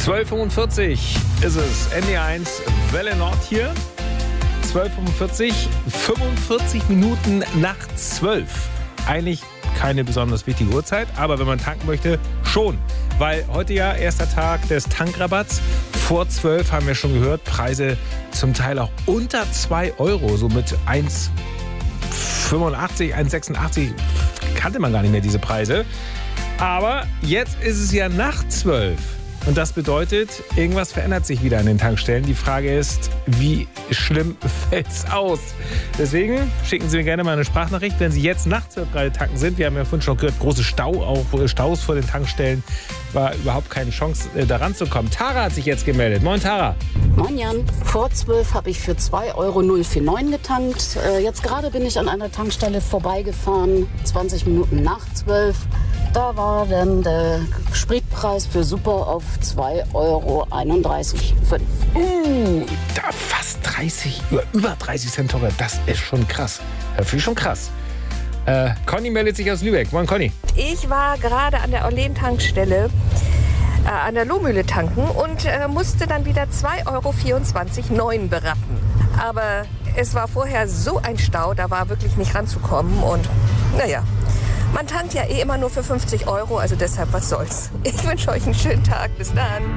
12:45 ist es. NDR1 Welle Nord hier. 12:45, 45 Minuten nach 12. Eigentlich keine besonders wichtige Uhrzeit, aber wenn man tanken möchte, schon. Weil heute ja erster Tag des Tankrabatts. Vor 12 haben wir schon gehört, Preise zum Teil auch unter 2 Euro, so mit 1,85, 1,86 kannte man gar nicht mehr diese Preise. Aber jetzt ist es ja nach 12. Und das bedeutet, irgendwas verändert sich wieder an den Tankstellen. Die Frage ist, wie schlimm fällt's aus? Deswegen schicken Sie mir gerne mal eine Sprachnachricht, wenn Sie jetzt nach 12 gerade tanken sind. Wir haben ja vorhin schon gehört, große Staus vor den Tankstellen. War überhaupt keine Chance, da ranzukommen. Tara hat sich jetzt gemeldet. Moin, Tara. Moin, Jan. Vor 12 habe ich für 2,049 Euro getankt. Jetzt gerade bin ich an einer Tankstelle vorbeigefahren, 20 Minuten nach 12. Da war dann der Spritpreis für Super auf 2,31 Euro. Da fast 30, über 30 Cent teurer. Das ist schon krass. Das finde ich schon krass. Conny meldet sich aus Lübeck. Moin, Conny. Ich war gerade an der Orlen-Tankstelle an der Lohmühle tanken und musste dann wieder 2,24 Euro berappen. Aber es war vorher so ein Stau, da war wirklich nicht ranzukommen. Und naja, man tankt ja immer nur für 50 Euro, also deshalb, was soll's. Ich wünsche euch einen schönen Tag. Bis dann.